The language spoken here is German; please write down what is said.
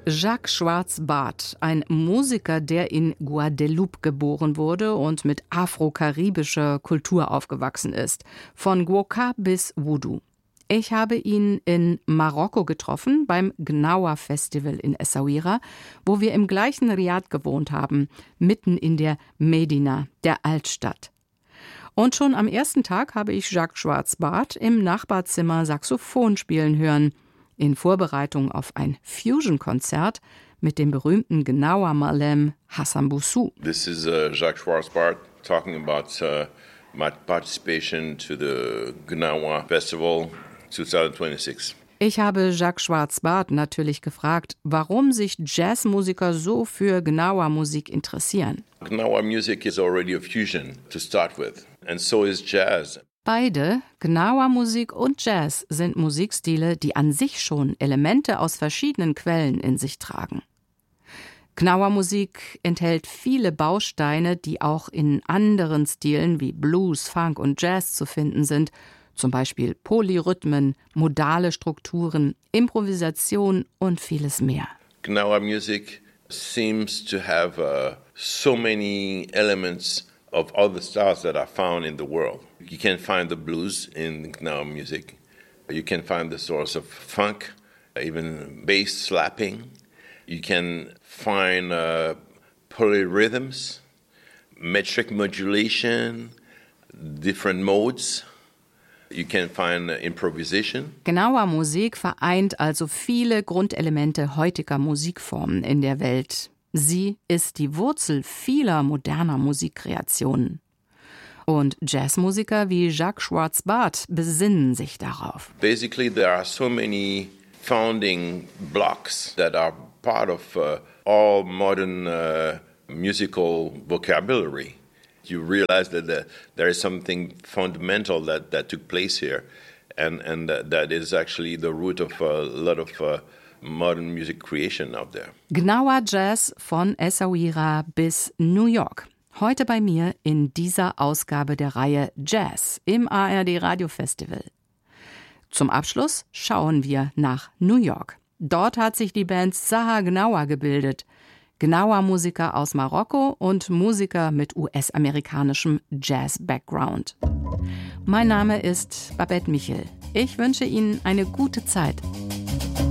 Jacques Schwarz-Bart, ein Musiker, der in Guadeloupe geboren wurde und mit afro-karibischer Kultur aufgewachsen ist, von Gwoka bis Voodoo. Ich habe ihn in Marokko getroffen, beim Gnawa Festival in Essaouira, wo wir im gleichen Riad gewohnt haben, mitten in der Medina, der Altstadt. Und schon am ersten Tag habe ich Jacques Schwarz-Bart im Nachbarzimmer Saxophon spielen hören, in Vorbereitung auf ein Fusion-Konzert mit dem berühmten Gnawa Malem Hassan Boussou. This is Jacques Schwarz-Bart talking about my participation to the Gnawa Festival 2026. Ich habe Jacques Schwarz-Bart natürlich gefragt, warum sich Jazzmusiker so für Gnawa-Musik interessieren. Gnawa music is already a fusion to start with, and so is jazz. Beide, Gnawa-Musik und Jazz, sind Musikstile, die an sich schon Elemente aus verschiedenen Quellen in sich tragen. Gnawa-Musik enthält viele Bausteine, die auch in anderen Stilen wie Blues, Funk und Jazz zu finden sind, zum Beispiel Polyrhythmen, modale Strukturen, Improvisation und vieles mehr. Gnawa music seems to have so many elements of all the styles that are found in the world. You can find the blues in Gnawa music. You can find the source of funk, even bass slapping. You can find polyrhythms, metric modulation, different modes. You can find improvisation. Gnawa-Musik vereint also viele Grundelemente heutiger Musikformen in der Welt. Sie ist die Wurzel vieler moderner Musikkreationen. Und Jazzmusiker wie Jacques Schwarz-Bart besinnen sich darauf. Basically, there are so many founding blocks that are part of all modern musical vocabulary. You realize that there is something fundamental that took place here, and that is actually the root of a lot of modern music creation out there. Gnawa Jazz von Essaouira bis New York. Heute bei mir in dieser Ausgabe der Reihe Jazz im ARD Radio Festival. Zum Abschluss schauen wir nach New York. Dort hat sich die Band Saha Gnawa gebildet. Gnawa-Musiker aus Marokko und Musiker mit US-amerikanischem Jazz-Background. Mein Name ist Babette Michel. Ich wünsche Ihnen eine gute Zeit.